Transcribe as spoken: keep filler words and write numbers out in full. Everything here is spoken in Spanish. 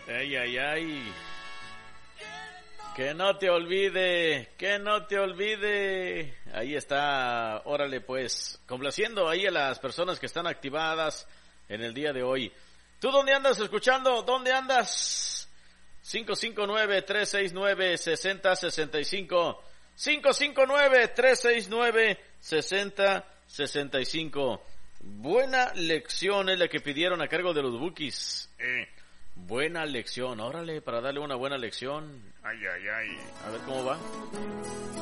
Ay, ay, ay. Que no te olvide, que no te olvide. Ahí está, órale pues, complaciendo ahí a las personas que están activadas en el día de hoy. ¿Tú dónde andas escuchando? ¿Dónde andas? cinco cinco nueve, tres seis nueve, seis cero seis cinco. cinco cinco nueve, tres seis nueve, seis cero seis cinco. Buena lección es la que pidieron a cargo de los Bukis. Eh. Buena lección, órale, para darle una buena lección. Ay, ay, ay. A ver cómo va.